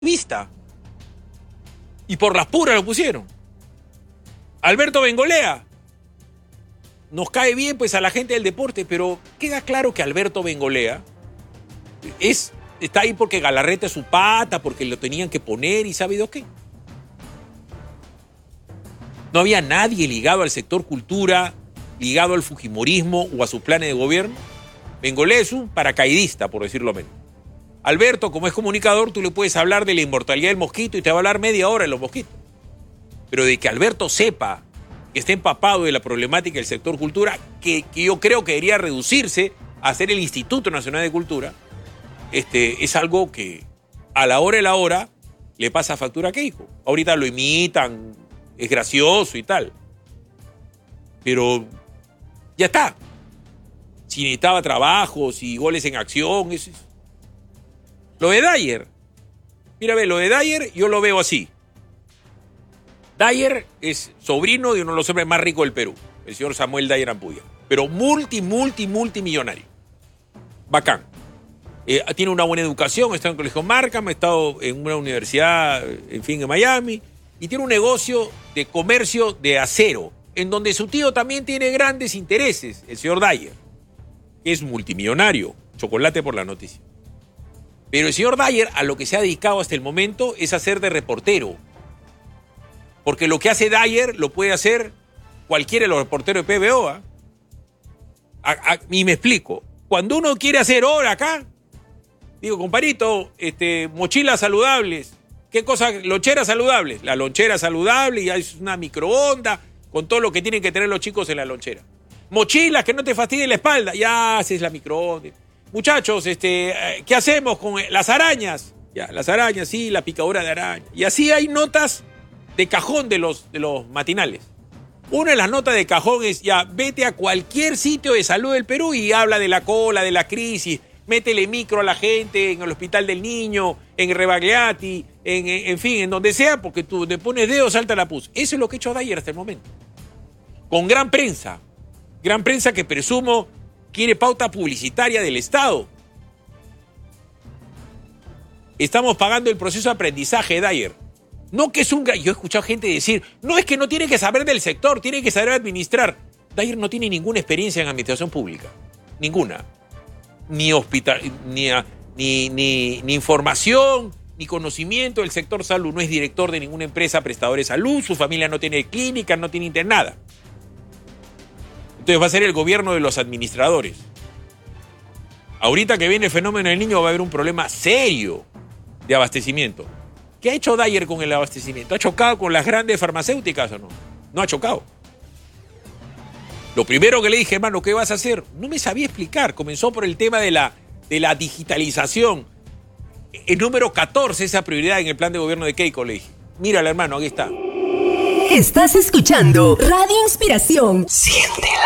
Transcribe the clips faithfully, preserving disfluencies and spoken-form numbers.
Vista. Y por las puras lo pusieron. Alberto Bengolea. Nos cae bien pues a la gente del deporte, pero queda claro que Alberto Bengolea es, está ahí porque Galarreta es su pata, porque lo tenían que poner y ¿sabe qué? No había nadie ligado al sector cultura, ligado al fujimorismo o a sus planes de gobierno. Bengolea es un paracaidista, por decirlo menos. Alberto, como es comunicador, tú le puedes hablar de la inmortalidad del mosquito y te va a hablar media hora de los mosquitos. Pero de que Alberto sepa, que esté empapado de la problemática del sector cultura, que, que yo creo que debería reducirse a ser el Instituto Nacional de Cultura, este, es algo que a la hora de la hora le pasa factura a Keiko. Ahorita lo imitan, es gracioso y tal. Pero ya está. Si necesitaba trabajos y goles en acción, eso es. Lo de Dyer, mira, ve, lo de Dyer yo lo veo así. Dyer es sobrino de uno de los hombres más ricos del Perú, el señor Samuel Dyer Ampudia, pero multi, multi, multimillonario. Bacán. Eh, tiene una buena educación, está en el Colegio Markham, ha estado en una universidad, en fin, en Miami, y tiene un negocio de comercio de acero, en donde su tío también tiene grandes intereses, el señor Dyer, que es multimillonario, chocolate por la noticia. Pero el señor Dyer a lo que se ha dedicado hasta el momento es hacer de reportero. Porque lo que hace Dyer lo puede hacer cualquiera de los reporteros de P B O. ¿eh? A, a, y me explico. Cuando uno quiere hacer hora acá, digo, comparito, este, mochilas saludables. ¿Qué cosa? Loncheras saludables. La lonchera saludable y hay una microonda con todo lo que tienen que tener los chicos en la lonchera. Mochilas que no te fastidien la espalda. Ya haces la microonda. Muchachos, este, ¿qué hacemos con las arañas? Ya, las arañas, sí, la picadura de araña. Y así hay notas de cajón de los, de los matinales. Una de las notas de cajón es, ya, vete a cualquier sitio de salud del Perú y habla de la cola, de la crisis, métele micro a la gente en el Hospital del Niño, en Rebagliati, en, en, en fin, en donde sea, porque tú te pones dedo, salta la pus. Eso es lo que ha hecho Dyer hasta el momento. Con gran prensa. Gran prensa que presumo quiere pauta publicitaria del Estado. Estamos pagando el proceso de aprendizaje de Dyer. No que es un... Yo he escuchado gente decir, no es que no tiene que saber del sector, tiene que saber administrar. Dyer no tiene ninguna experiencia en administración pública. Ninguna. Ni hospital, ni, ni, ni, ni información, ni conocimiento del sector salud. No es director de ninguna empresa prestadora de salud, su familia no tiene clínica, no tiene internada. Entonces va a ser el gobierno de los administradores. Ahorita que viene el fenómeno del niño va a haber un problema serio de abastecimiento. ¿Qué ha hecho Dyer con el abastecimiento? ¿Ha chocado con las grandes farmacéuticas o no? No ha chocado. Lo primero que le dije, hermano, ¿qué vas a hacer? No me sabía explicar. Comenzó por el tema de la, de la digitalización. El número catorce, esa prioridad en el plan de gobierno de Keiko, le dije. Mírala, hermano, aquí está. Estás escuchando Radio Inspiración. Siéntela.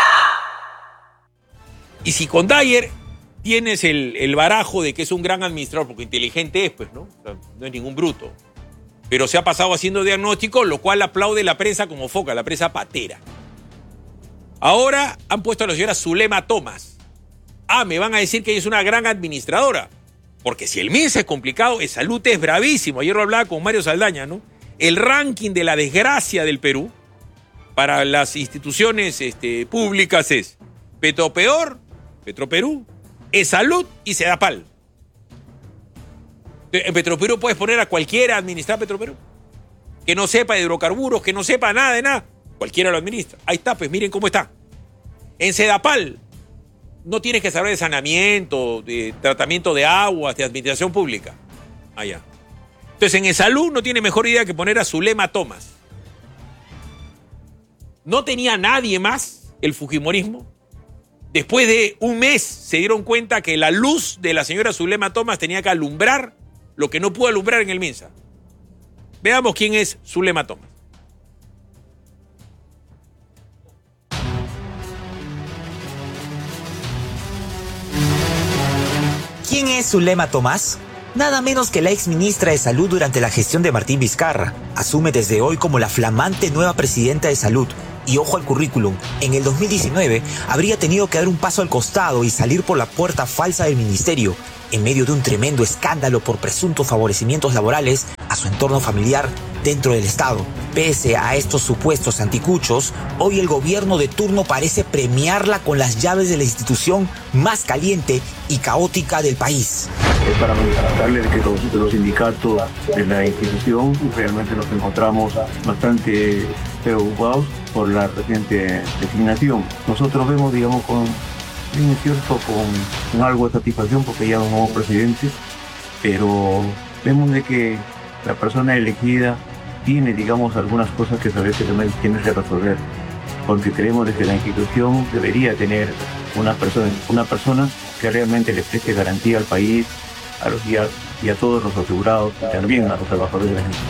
Y si con Dyer tienes el, el barajo de que es un gran administrador, porque inteligente es, pues, ¿no? O sea, no es ningún bruto. Pero se ha pasado haciendo diagnóstico, lo cual aplaude la prensa como foca, la prensa patera. Ahora han puesto a la señora Zulema Thomas. Ah, me van a decir que ella es una gran administradora. Porque si el M I S es complicado, el salud es bravísimo. Ayer lo hablaba con Mario Saldaña, ¿no? El ranking de la desgracia del Perú para las instituciones este, públicas es Petropeor, Petroperú, E-Salud y Sedapal. En Petroperú puedes poner a cualquiera a administrar Petroperú. Que no sepa de hidrocarburos, que no sepa nada de nada. Cualquiera lo administra. Ahí está, pues miren cómo está. En Sedapal no tienes que saber de saneamiento, de tratamiento de aguas, de administración pública. Allá. Entonces, en E-Salud no tiene mejor idea que poner a Zulema Thomas. No tenía nadie más el fujimorismo. Después de un mes se dieron cuenta que la luz de la señora Zulema Thomas tenía que alumbrar lo que no pudo alumbrar en el MINSA. Veamos quién es Zulema Thomas. ¿Quién es Zulema Thomas? Nada menos que la ex ministra de Salud durante la gestión de Martín Vizcarra. Asume desde hoy como la flamante nueva presidenta de Salud. Y ojo al currículum, en el dos mil diecinueve habría tenido que dar un paso al costado y salir por la puerta falsa del ministerio. en medio de un tremendo escándalo por presuntos favorecimientos laborales a su entorno familiar dentro del Estado. Pese a estos supuestos anticuchos, hoy el gobierno de turno parece premiarla con las llaves de la institución más caliente y caótica del país. Es para manifestarles que todos los sindicatos de la institución realmente nos encontramos bastante preocupados por la reciente designación. Nosotros vemos, digamos, con, bien es cierto, con, con algo de satisfacción porque ya somos presidentes, pero vemos de que la persona elegida tiene, digamos, algunas cosas que a veces también tiene que resolver, porque creemos de que la institución debería tener una persona, una persona que realmente le preste garantía al país, a los, y, a, y a todos los asegurados, y también a los trabajadores de la gente.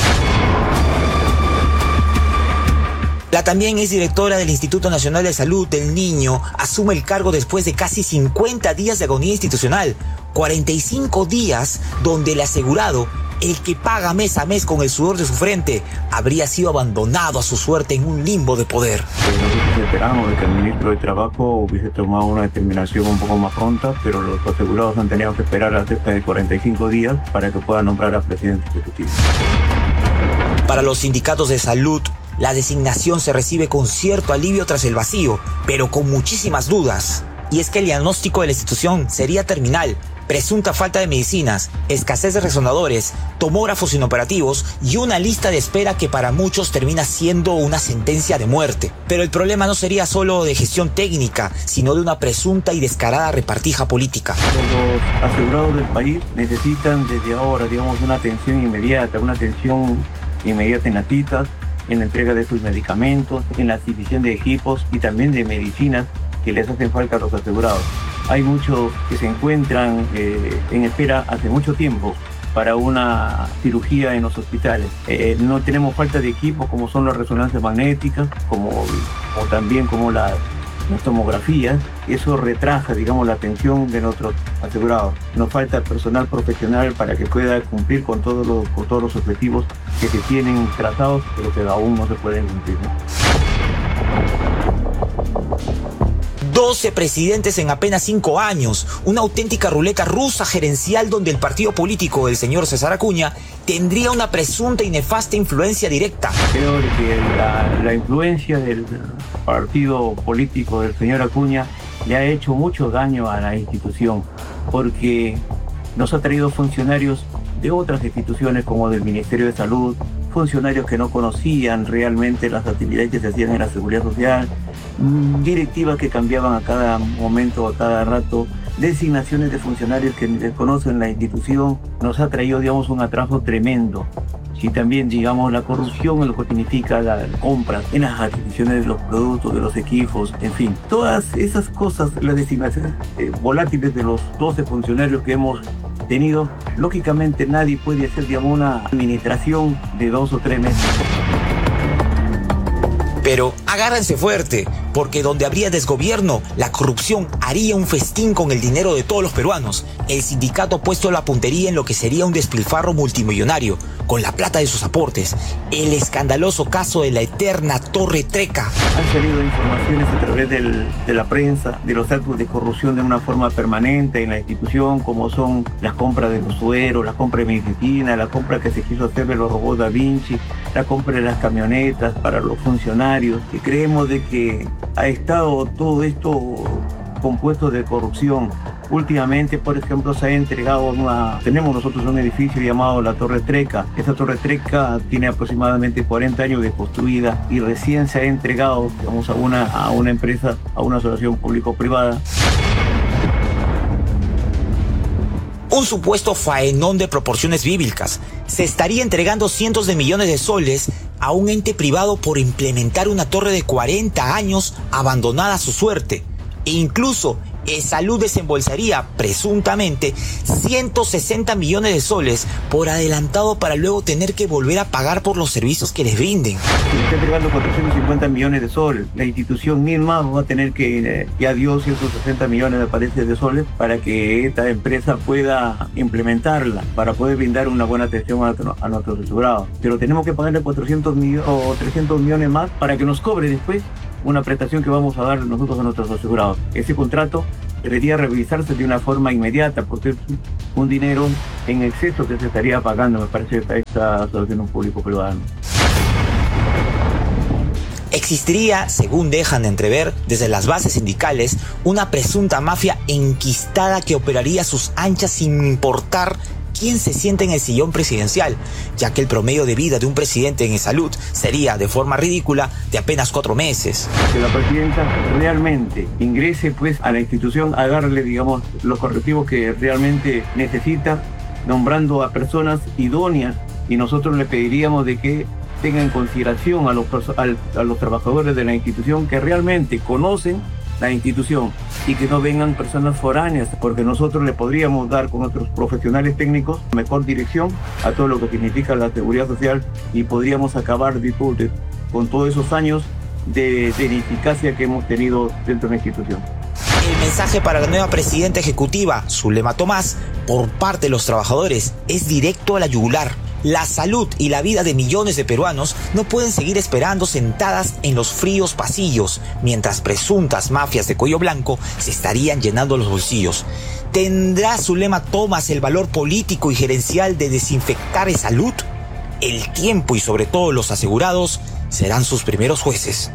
La también es directora del Instituto Nacional de Salud del Niño, asume el cargo después de casi cincuenta días de agonía institucional, cuarenta y cinco días donde el asegurado, el que paga mes a mes con el sudor de su frente, habría sido abandonado a su suerte en un limbo de poder. Nosotros esperamos de que el ministro de Trabajo hubiese tomado una determinación un poco más pronta, pero los asegurados han tenido que esperar a cerca de cuarenta y cinco días para que pueda nombrar al presidente ejecutivo. Para los sindicatos de salud, la designación se recibe con cierto alivio tras el vacío, pero con muchísimas dudas. Y es que el diagnóstico de la institución sería terminal: presunta falta de medicinas, escasez de resonadores, tomógrafos inoperativos y una lista de espera que para muchos termina siendo una sentencia de muerte. Pero el problema no sería solo de gestión técnica, sino de una presunta y descarada repartija política. Los asegurados del país necesitan desde ahora, digamos, una atención inmediata, una atención inmediata en las citas, en la entrega de sus medicamentos, en la adquisición de equipos y también de medicinas que les hacen falta a los asegurados. Hay muchos que se encuentran eh, en espera hace mucho tiempo para una cirugía en los hospitales. Eh, no tenemos falta de equipos como son las resonancias magnéticas, como, como también como las, las tomografías. Eso retrasa, digamos, la atención de nuestros asegurados. Nos falta personal profesional para que pueda cumplir con todos los, con todos los objetivos que se tienen trazados, pero que aún no se pueden cumplir, ¿no? doce presidentes en apenas cinco años, una auténtica ruleta rusa gerencial donde el partido político del señor César Acuña tendría una presunta y nefasta influencia directa. Creo que la, la influencia del partido político del señor Acuña le ha hecho mucho daño a la institución, porque nos ha traído funcionarios de otras instituciones como del Ministerio de Salud, funcionarios que no conocían realmente las actividades que se hacían en la seguridad social, directivas que cambiaban a cada momento, a cada rato, designaciones de funcionarios que desconocen la institución. Nos ha traído, digamos, un atraso tremendo. Y también, digamos, la corrupción en lo que significa la compra en las adquisiciones de los productos, de los equipos, en fin. Todas esas cosas, las designaciones eh, volátiles de los doce funcionarios que hemos tenido, lógicamente nadie puede hacer, digamos, una administración de dos o tres meses. Pero agárrense fuerte, porque donde habría desgobierno, la corrupción haría un festín con el dinero de todos los peruanos. El sindicato ha puesto la puntería en lo que sería un despilfarro multimillonario, con la plata de sus aportes. El escandaloso caso de la eterna Torre Trecca. Han salido informaciones a través del, de la prensa de los actos de corrupción de una forma permanente en la institución, como son las compras de los sueros, la compra de medicina, la compra que se quiso hacer de los robots Da Vinci, la compra de las camionetas para los funcionarios. Y creemos de que ha estado todo esto compuesto de corrupción. Últimamente, por ejemplo, se ha entregado una... Tenemos nosotros un edificio llamado la Torre Trecca. Esta Torre Trecca tiene aproximadamente cuarenta años de construida y recién se ha entregado, digamos, a una, a una empresa, a una asociación público-privada. Un supuesto faenón de proporciones bíblicas. Se estaría entregando cientos de millones de soles a un ente privado por implementar una torre de cuarenta años abandonada a su suerte. E incluso el Salud desembolsaría, presuntamente, ciento sesenta millones de soles por adelantado para luego tener que volver a pagar por los servicios que les brinden. Se está entregando cuatrocientos cincuenta millones de soles. La institución misma va a tener que, eh, ya dio ciento sesenta millones me parece de soles para que esta empresa pueda implementarla, para poder brindar una buena atención a, a nuestros asegurados. Pero tenemos que pagarle cuatrocientos millones o trescientos millones más para que nos cobre después una prestación que vamos a dar nosotros a nuestros asegurados. Ese contrato debería revisarse de una forma inmediata, porque es un dinero en exceso que se estaría pagando, me parece, a esta asociación público privada. Existiría, según dejan de entrever desde las bases sindicales, una presunta mafia enquistada que operaría a sus anchas sin importar quién se siente en el sillón presidencial, ya que el promedio de vida de un presidente en salud sería, de forma ridícula, de apenas cuatro meses. Que la presidenta realmente ingrese pues a la institución a darle, digamos, los correctivos que realmente necesita, nombrando a personas idóneas, y nosotros le pediríamos de que tenga en consideración a los, a los trabajadores de la institución que realmente conocen la institución y que no vengan personas foráneas, porque nosotros le podríamos dar con nuestros profesionales técnicos mejor dirección a todo lo que significa la seguridad social y podríamos acabar de, de, con todos esos años de, de ineficacia que hemos tenido dentro de la institución. El mensaje para la nueva presidenta ejecutiva, Zulema Tomás, por parte de los trabajadores, es directo a la yugular. La salud y la vida de millones de peruanos no pueden seguir esperando sentadas en los fríos pasillos, mientras presuntas mafias de cuello blanco se estarían llenando los bolsillos. ¿Tendrá Zulema Tomás el valor político y gerencial de desinfectar el salud? El tiempo y sobre todo los asegurados serán sus primeros jueces.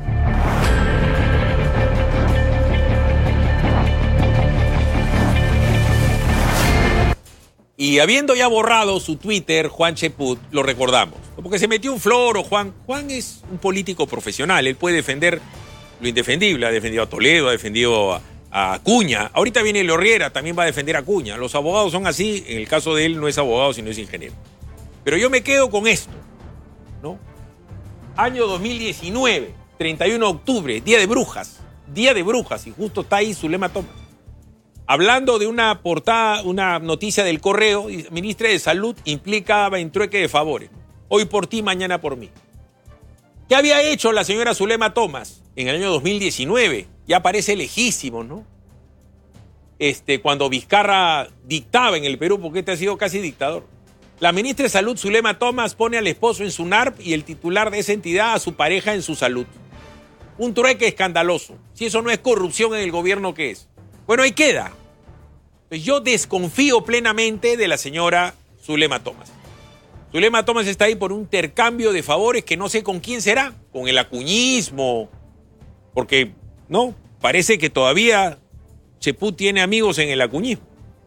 Y habiendo ya borrado su Twitter, Juan Cheput, lo recordamos. Como que se metió un floro, Juan. Juan es un político profesional, él puede defender lo indefendible. Ha defendido a Toledo, ha defendido a, a Acuña. Ahorita viene Lorriera, también va a defender a Acuña. Los abogados son así, en el caso de él no es abogado, sino es ingeniero. Pero yo me quedo con esto, ¿no? Año dos mil diecinueve, treinta y uno de octubre, Día de Brujas. Día de Brujas, y justo está ahí Zulema Tomás. Hablando de una portada, una noticia del Correo, ministra de Salud implicaba en trueque de favores. Hoy por ti, mañana por mí. ¿Qué había hecho la señora Zulema Tomás en el año dos mil diecinueve? Ya parece lejísimo, ¿no? Este, cuando Vizcarra dictaba en el Perú, porque este ha sido casi dictador. La ministra de Salud, Zulema Tomás, pone al esposo en su N A R P y el titular de esa entidad a su pareja en su salud. Un trueque escandaloso. Si eso no es corrupción en el gobierno, ¿qué es? Bueno, ahí queda. Yo desconfío plenamente de la señora Zulema Tomás. Zulema Tomás está ahí por un intercambio de favores que no sé con quién será, con el acuñismo, porque, no, parece que todavía Cheput tiene amigos en el acuñismo.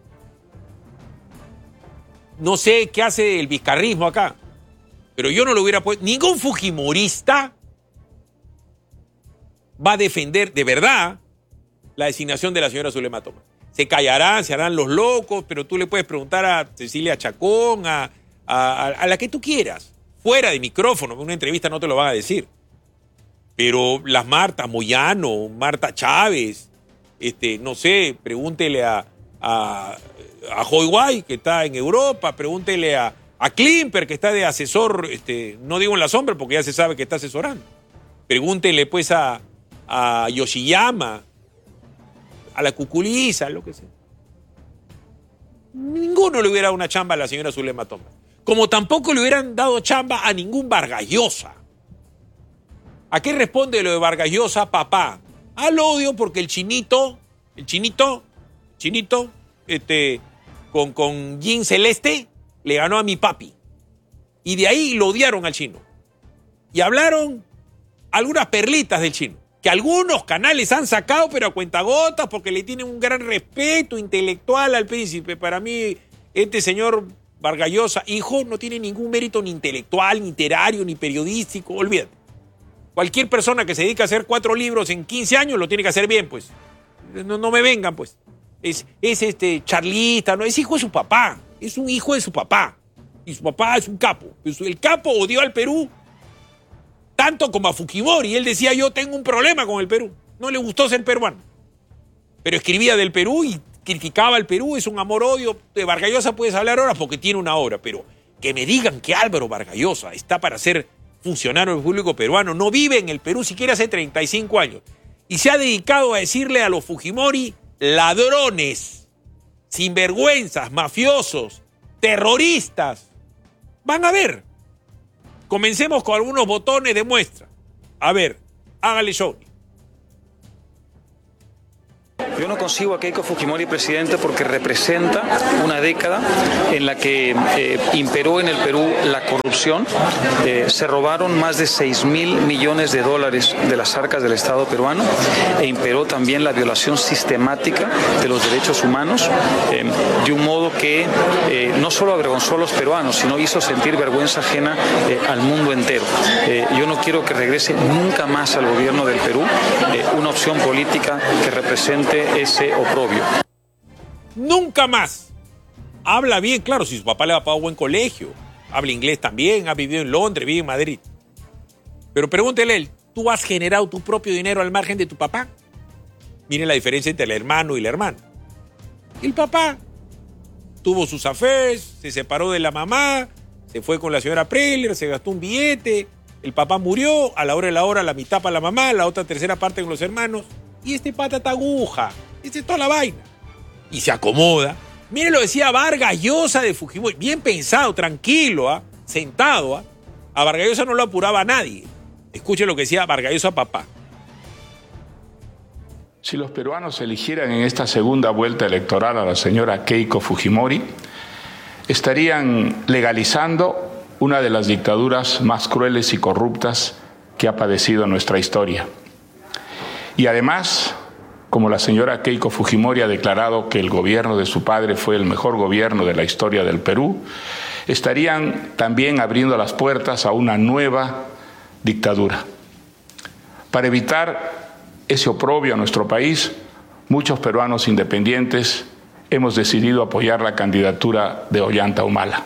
No sé qué hace el vizcarrismo acá, pero yo no lo hubiera puesto. Ningún fujimorista va a defender de verdad la designación de la señora Zulema Tomás. Se callarán, se harán los locos, pero tú le puedes preguntar a Cecilia Chacón, a, a, a la que tú quieras, fuera de micrófono, en una entrevista no te lo van a decir. Pero las Marta Moyano, Marta Chávez, este, no sé, pregúntele a, a, a Joy Guay, que está en Europa, pregúntele a, a Klimper, que está de asesor, este, no digo en la sombra porque ya se sabe que está asesorando. Pregúntele pues a, a Yoshiyama, a la Cuculiza, lo que sea. Ninguno le hubiera dado una chamba a la señora Zulema Tomás. Como tampoco le hubieran dado chamba a ningún Vargas Llosa. ¿A qué responde lo de Vargas Llosa, papá? Al odio porque el chinito, el chinito, chinito, este, con, con jean celeste, le ganó a mi papi. Y de ahí lo odiaron al chino. Y hablaron algunas perlitas del chino, que algunos canales han sacado, pero a cuentagotas, porque le tienen un gran respeto intelectual al príncipe. Para mí, este señor Vargas Llosa, hijo, no tiene ningún mérito ni intelectual, ni literario, ni periodístico, olvídate. Cualquier persona que se dedica a hacer cuatro libros en quince años lo tiene que hacer bien, pues. No, no me vengan, pues. Es, es este charlista, no, es hijo de su papá. Es un hijo de su papá. Y su papá es un capo. El capo odió al Perú tanto como a Fujimori. Él decía, yo tengo un problema con el Perú. No le gustó ser peruano. Pero escribía del Perú y criticaba al Perú. Es un amor-odio. De Vargas Llosa puedes hablar ahora porque tiene una obra. Pero que me digan que Álvaro Vargas Llosa está para ser funcionario público peruano, no vive en el Perú siquiera hace treinta y cinco años. Y se ha dedicado a decirle a los Fujimori ladrones, sinvergüenzas, mafiosos, terroristas. Van a ver. Comencemos con algunos botones de muestra. A ver, hágale show. Yo no consigo a Keiko Fujimori presidente porque representa una década en la que eh, imperó en el Perú la corrupción. Eh, se robaron más de seis mil millones de dólares de las arcas del Estado peruano e imperó también la violación sistemática de los derechos humanos eh, de un modo que eh, no solo avergonzó a los peruanos, sino hizo sentir vergüenza ajena eh, al mundo entero. Eh, yo no quiero que regrese nunca más al gobierno del Perú eh, una opción política que represente ese oprobio. Nunca más. Habla bien, claro, si su papá le ha pagado buen colegio, habla inglés también, ha vivido en Londres, vive en Madrid. Pero pregúntele él, ¿tú has generado tu propio dinero al margen de tu papá? Miren la diferencia entre el hermano y la hermana. El papá tuvo sus afés, se separó de la mamá, se fue con la señora Preller, se gastó un billete, el papá murió, a la hora de la hora la mitad para la mamá, la otra tercera parte con los hermanos, y este pata está aguja, esta es toda la vaina. Y se acomoda. Miren lo decía Vargas Llosa de Fujimori, bien pensado, tranquilo, ¿eh? sentado. ¿eh? A Vargas Llosa no lo apuraba a nadie. Escuchen lo que decía Vargas Llosa papá. Si los peruanos eligieran en esta segunda vuelta electoral a la señora Keiko Fujimori, estarían legalizando una de las dictaduras más crueles y corruptas que ha padecido nuestra historia. Y además, como la señora Keiko Fujimori ha declarado que el gobierno de su padre fue el mejor gobierno de la historia del Perú, estarían también abriendo las puertas a una nueva dictadura. Para evitar ese oprobio a nuestro país, muchos peruanos independientes hemos decidido apoyar la candidatura de Ollanta Humala.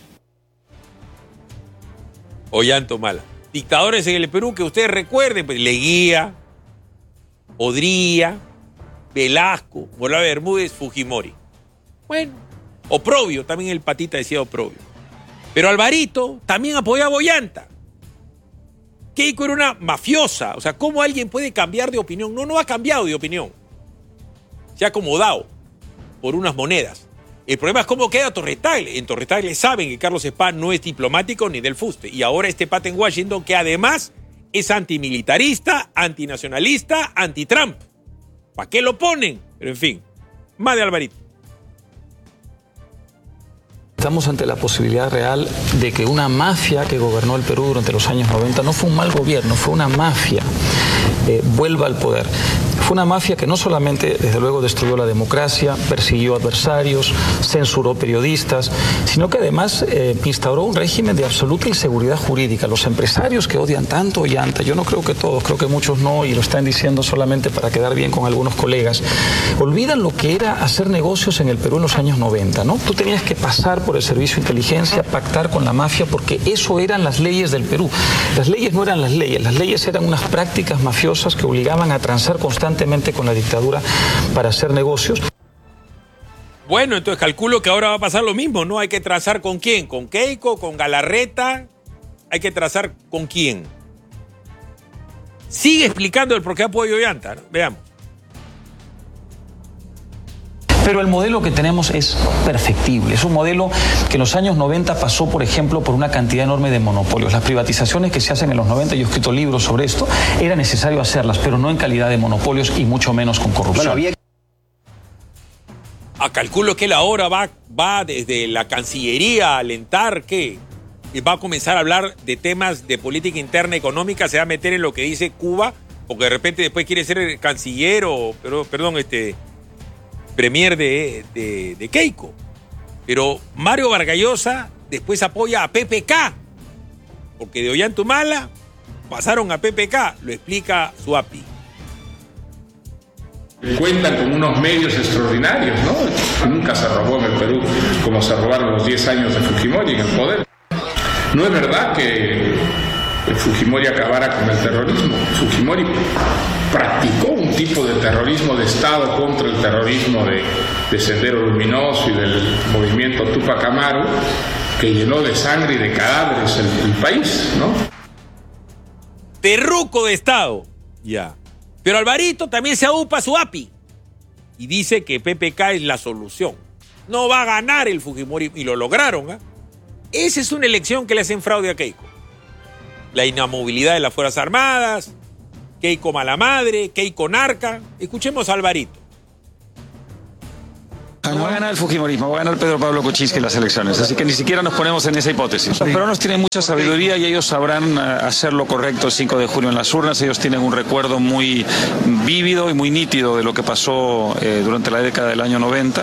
Ollanta Humala. Dictadores en el Perú que ustedes recuerden, pues Leguía, Odría, Velasco, Morales Bermúdez, Fujimori. Bueno, oprobio, también el patita decía oprobio. Pero Alvarito también apoyaba a Ollanta. Keiko era una mafiosa. O sea, ¿cómo alguien puede cambiar de opinión? No, no ha cambiado de opinión. Se ha acomodado por unas monedas. El problema es cómo queda Torretagle. En Torretagle saben que Carlos Spa no es diplomático ni del fuste. Y ahora este pata en Washington que además es antimilitarista, antinacionalista, anti-Trump. ¿Para qué lo ponen? Pero en fin, más de Alvarito. Estamos ante la posibilidad real de que una mafia que gobernó el Perú durante los años noventa, no fue un mal gobierno, fue una mafia, eh, vuelva al poder. Fue una mafia que no solamente, desde luego, destruyó la democracia, persiguió adversarios, censuró periodistas, sino que además eh, instauró un régimen de absoluta inseguridad jurídica. Los empresarios que odian tanto Ollanta, yo no creo que todos, creo que muchos no, y lo están diciendo solamente para quedar bien con algunos colegas, olvidan lo que era hacer negocios en el Perú en los años noventa, ¿no? Tú tenías que pasar por el servicio de inteligencia, pactar con la mafia, porque eso eran las leyes del Perú. Las leyes no eran las leyes, las leyes eran unas prácticas mafiosas que obligaban a transar constantemente con la dictadura para hacer negocios. Bueno, entonces calculo que ahora va a pasar lo mismo, ¿no? Hay que trazar con quién, con Keiko, con Galarreta, hay que trazar con quién. Sigue explicando el por qué apoyo Ollanta, ¿no? Veamos. Pero el modelo que tenemos es perfectible. Es un modelo que en los años noventa pasó, por ejemplo, por una cantidad enorme de monopolios. Las privatizaciones que se hacen en los noventa, yo he escrito libros sobre esto, era necesario hacerlas, pero no en calidad de monopolios y mucho menos con corrupción. Bueno, había... A calculo que él ahora va, va desde la Cancillería a alentar que va a comenzar a hablar de temas de política interna económica, se va a meter en lo que dice Cuba, porque de repente después quiere ser canciller o, pero, perdón, este... premier de, de, de Keiko. Pero Mario Vargas Llosa después apoya a P P K, porque de Ollanta Humala pasaron a P P K, lo explica su A P I. Cuentan con unos medios extraordinarios, ¿no? Nunca se robó en el Perú como se robaron los diez años de Fujimori en el poder. No es verdad que Fujimori acabara con el terrorismo. Fujimori practicó un tipo de terrorismo de Estado contra el terrorismo de, de Sendero Luminoso y del movimiento Tupac Amaru, que llenó de sangre y de cadáveres el, el país, ¿no? Terruco de Estado, ya. Pero Alvarito también se aupa su A P I y dice que P P K es la solución. No va a ganar el Fujimori, y lo lograron, ¿eh? Esa es una elección que le hacen fraude a Keiko. La inamovilidad de las Fuerzas Armadas, Keiko mala madre, Keiko narca. Escuchemos a Alvarito. No va a ganar el fujimorismo, va a ganar Pedro Pablo Kuczynski las elecciones, así que ni siquiera nos ponemos en esa hipótesis. Los peruanos tienen mucha sabiduría y ellos sabrán hacer lo correcto el cinco de junio en las urnas. Ellos tienen un recuerdo muy vívido y muy nítido de lo que pasó eh, durante la década del año noventa.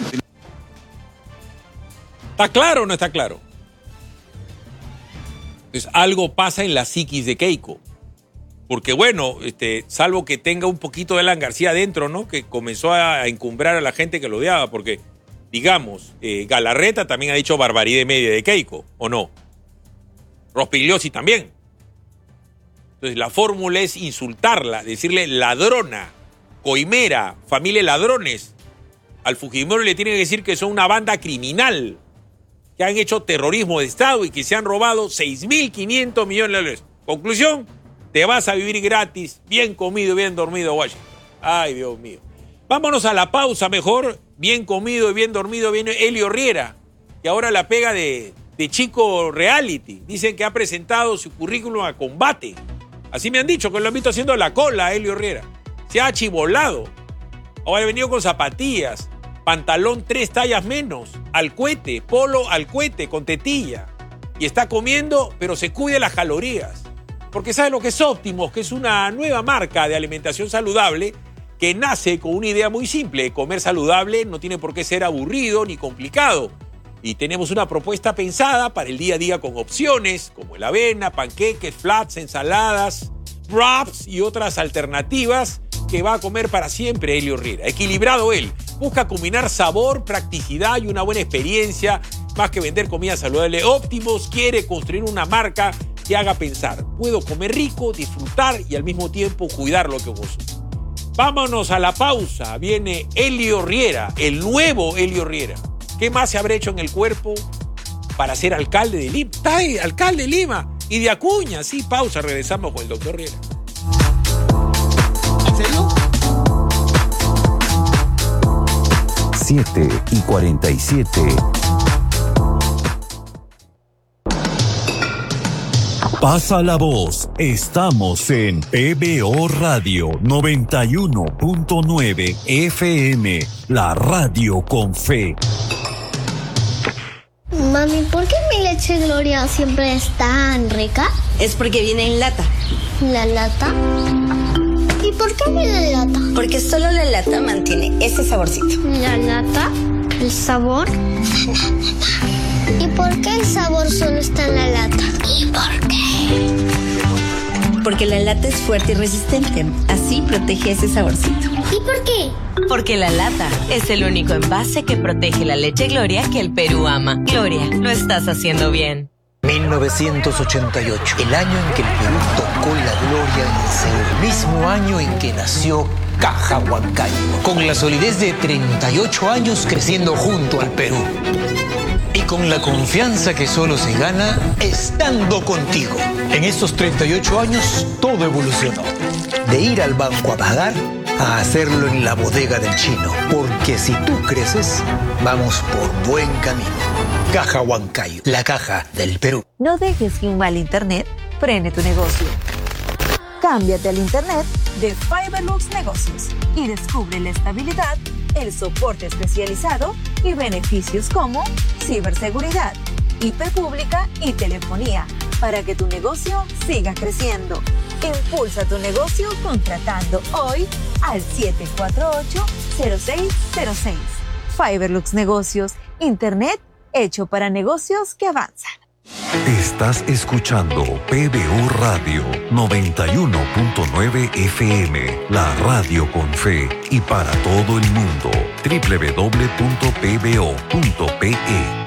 ¿Está claro o no está claro? Entonces, algo pasa en la psiquis de Keiko. Porque bueno, este, salvo que tenga un poquito de Alan García adentro, ¿no? Que comenzó a encumbrar a la gente que lo odiaba, porque, digamos, eh, Galarreta también ha dicho barbaridad y media de Keiko, ¿o no? Rospigliosi también. Entonces la fórmula es insultarla, decirle ladrona, coimera, familia de ladrones. Al Fujimori le tienen que decir que son una banda criminal, que han hecho terrorismo de Estado y que se han robado seis mil quinientos millones de dólares. Conclusión, te vas a vivir gratis, bien comido y bien dormido, Washington. Ay, Dios mío. Vámonos a la pausa mejor. Bien comido y bien dormido viene Elio Riera, que ahora la pega de, de chico reality. Dicen que ha presentado su currículum a Combate. Así me han dicho, que lo han visto haciendo la cola, Elio Riera. Se ha achivolado. Ahora ha venido con zapatillas, pantalón tres tallas menos, al cohete, polo al cohete, con tetilla. Y está comiendo, pero se cuida las calorías. Porque sabe lo que es Óptimos, que es una nueva marca de alimentación saludable que nace con una idea muy simple. Comer saludable no tiene por qué ser aburrido ni complicado. Y tenemos una propuesta pensada para el día a día con opciones como el avena, panqueques, flats, ensaladas, wraps y otras alternativas que va a comer para siempre Elio Riera. Equilibrado él. Busca combinar sabor, practicidad y una buena experiencia. Más que vender comida saludable, Óptimos quiere construir una marca que haga pensar. Puedo comer rico, disfrutar y al mismo tiempo cuidar lo que gozo. Vámonos a la pausa. Viene Elio Riera, el nuevo Elio Riera. ¿Qué más se habrá hecho en el cuerpo para ser alcalde de Lima? Está ahí, alcalde de Lima y de Acuña. Sí, pausa, regresamos con el doctor Riera. ¿En serio? siete y cuarenta y siete. Pasa la voz, estamos en P B O Radio noventa y uno punto nueve F M, la radio con fe. Mami, ¿por qué mi leche Gloria siempre es tan rica? Es porque viene en lata. ¿La lata? ¿Y por qué viene en lata? Porque solo la lata mantiene ese saborcito. ¿La lata? ¿El sabor? ¿Y por qué el sabor solo está en la lata? ¿Y por qué? Porque la lata es fuerte y resistente. Así protege ese saborcito. ¿Y por qué? Porque la lata es el único envase que protege la leche Gloria que el Perú ama. Gloria, lo estás haciendo bien. mil novecientos ochenta y ocho, el año en que el Perú tocó la gloria en Seúl. El mismo año en que nació Caja Huancayo. Con la solidez de treinta y ocho años creciendo junto al Perú. Y con la confianza que solo se gana estando contigo. En estos treinta y ocho años todo evolucionó. De ir al banco a pagar a hacerlo en la bodega del chino. Porque si tú creces, vamos por buen camino. Caja Huancayo, la caja del Perú. No dejes que un mal internet frene tu negocio. Cámbiate al internet de Fiberlux Negocios y descubre la estabilidad, el soporte especializado y beneficios como ciberseguridad, I P pública y telefonía para que tu negocio siga creciendo. Impulsa tu negocio contratando hoy al siete cuatro ocho, cero seis cero seis. Fiberlux Negocios, internet hecho para negocios que avanzan. Estás escuchando P B O Radio noventa y uno punto nueve F M, la radio con fe y para todo el mundo. doble u doble u doble u punto p b o punto p e